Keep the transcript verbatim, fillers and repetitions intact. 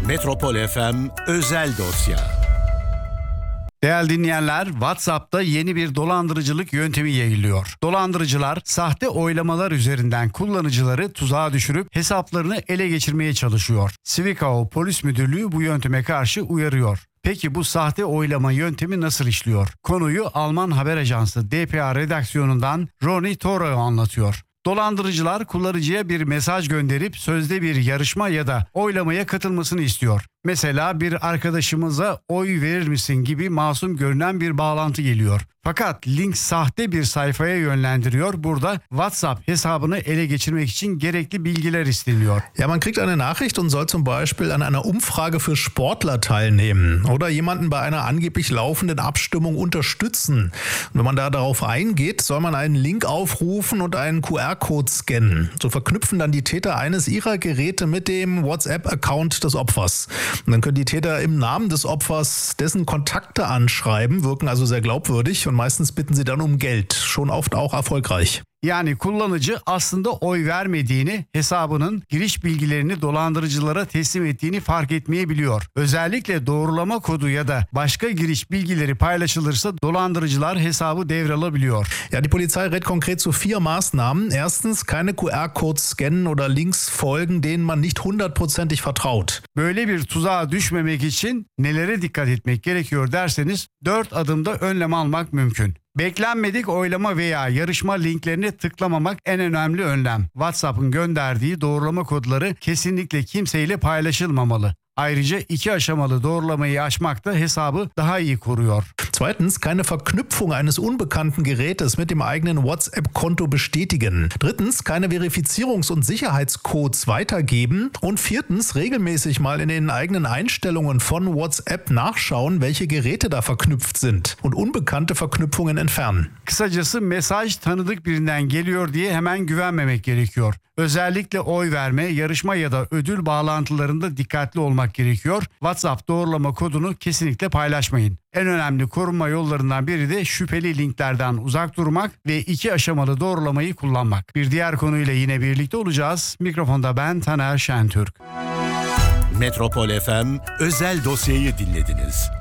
Metropol F M Özel Dosya. Değerli dinleyenler, WhatsApp'ta yeni bir dolandırıcılık yöntemi yayılıyor. Dolandırıcılar sahte oylamalar üzerinden kullanıcıları tuzağa düşürüp hesaplarını ele geçirmeye çalışıyor. Zwickau Polis Müdürlüğü bu yönteme karşı uyarıyor. Peki bu sahte oylama yöntemi nasıl işliyor? Konuyu Alman haber ajansı D P A redaksiyonundan Ronny Toro anlatıyor. Dolandırıcılar kullanıcıya bir mesaj gönderip sözde bir yarışma ya da oylamaya katılmasını istiyor. Mesela bir arkadaşımıza oy verir misin gibi masum görünen bir bağlantı geliyor. Fakat link sahte bir sayfaya yönlendiriyor. Burada WhatsApp hesabını ele geçirmek için gerekli bilgiler isteniyor. Ja, man kriegt eine Nachricht und soll zum Beispiel an einer Umfrage für Sportler teilnehmen oder jemanden bei einer angeblich laufenden Abstimmung unterstützen. Und wenn man da darauf eingeht, soll man einen Link aufrufen und einen Q R-Code scannen. So verknüpfen dann die Täter eines ihrer Geräte mit dem WhatsApp-Account des Opfers. Und dann können die Täter im Namen des Opfers dessen Kontakte anschreiben, wirken also sehr glaubwürdig und meistens bitten sie dann um Geld, schon oft auch erfolgreich. Yani kullanıcı aslında oy vermediğini, hesabının giriş bilgilerini dolandırıcılara teslim ettiğini fark etmeyebiliyor. Özellikle doğrulama kodu ya da başka giriş bilgileri paylaşılırsa dolandırıcılar hesabı devralabiliyor. Ja, die Polizei rät konkret zu vier Maßnahmen. Erstens, keine Q R-Codes scannen oder Links folgen, denen man nicht hundertprozentig vertraut. Böyle bir tuzağa düşmemek için nelere dikkat etmek gerekiyor derseniz dört adımda önlem almak mümkün. Beklenmedik oylama veya yarışma linklerine tıklamamak en önemli önlem. WhatsApp'ın gönderdiği doğrulama kodları kesinlikle kimseyle paylaşılmamalı. Ayrıca iki aşamalı doğrulamayı açmak da hesabı daha iyi koruyor. Zweitens, keine Verknüpfung eines unbekannten Gerätes mit dem eigenen WhatsApp-Konto bestätigen. Drittens, keine Verifizierungs- und Sicherheitscodes weitergeben. Und viertens, regelmäßig mal in den eigenen Einstellungen von WhatsApp nachschauen, welche Geräte da verknüpft sind und unbekannte Verknüpfungen entfernen. Kısacası mesaj tanıdık birinden geliyor diye hemen güvenmemek gerekiyor. Özellikle oy verme, yarışma ya da ödül bağlantılarında dikkatli olmak gerekiyor. WhatsApp doğrulama kodunu kesinlikle paylaşmayın. En önemli korunma yollarından biri de şüpheli linklerden uzak durmak ve iki aşamalı doğrulamayı kullanmak. Bir diğer konuyla yine birlikte olacağız. Mikrofonda ben Taner Şentürk. Metropol F M Özel Dosya'yı dinlediniz.